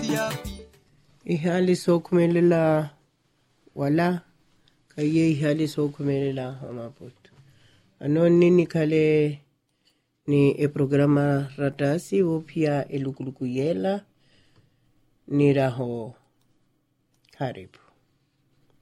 ihali sokumelela wala kaye ihali sokumelela hamapoto ano nini kale ni programa ratasi upya elukulukuyela niraho karibu